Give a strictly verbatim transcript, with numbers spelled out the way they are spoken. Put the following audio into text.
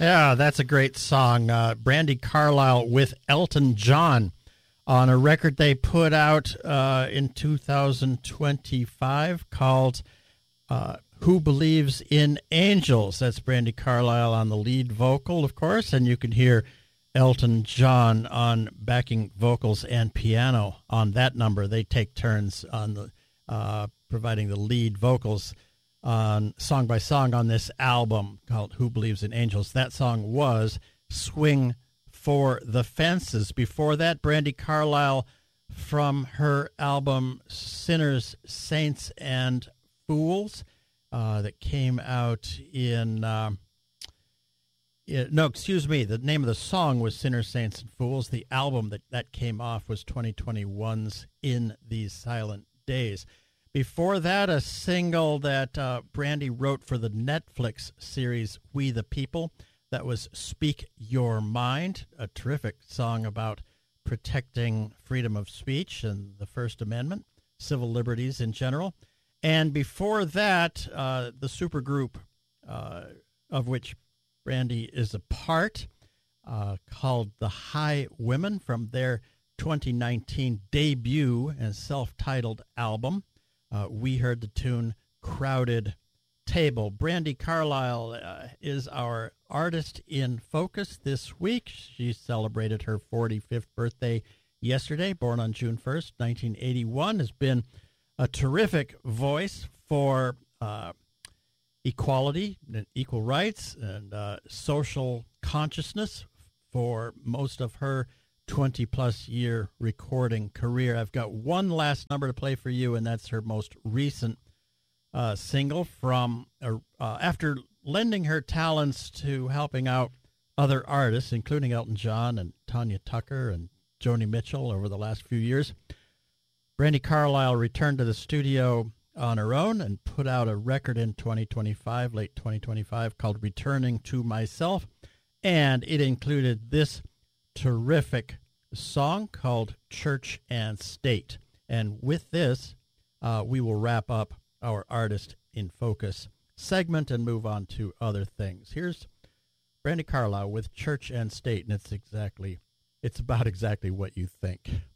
Yeah, that's a great song. Uh, Brandi Carlile with Elton John on a record they put out uh, in two thousand twenty-five called uh, Who Believes in Angels. That's Brandi Carlile on the lead vocal, of course, and you can hear Elton John on backing vocals and piano on that number. They take turns on the uh, providing the lead vocals on song by song on this album called Who Believes in Angels. That song was Swing for the Fences. Before that, Brandi Carlile from her album Sinners, Saints, and Fools uh, that came out in, uh, it, no, excuse me, the name of the song was Sinners, Saints, and Fools. The album that, that came off was twenty twenty-one's In These Silent Days. Before that, a single that uh, Brandi wrote for the Netflix series We the People. That was Speak Your Mind, a terrific song about protecting freedom of speech and the First Amendment, civil liberties in general. And before that, uh, the supergroup uh, of which Brandi is a part, uh, called The High Women, from their twenty nineteen debut and self-titled album. Uh, we heard the tune Crowded Table. Brandi Carlile uh, is our artist in focus this week. She celebrated her forty-fifth birthday yesterday, born on June first, nineteen eighty-one, has been a terrific voice for uh, equality and equal rights and uh, social consciousness for most of her twenty-plus year recording career. I've got one last number to play for you, and that's her most recent uh, single from uh, uh, after lending her talents to helping out other artists, including Elton John and Tanya Tucker and Joni Mitchell over the last few years. Brandi Carlile returned to the studio on her own and put out a record in twenty twenty-five, late twenty twenty-five, called Returning to Myself, and it included this terrific song called Church and State. And with this, uh, we will wrap up our Artist in Focus segment and move on to other things. Here's Brandi Carlile with Church and State, and it's exactly, it's about exactly what you think.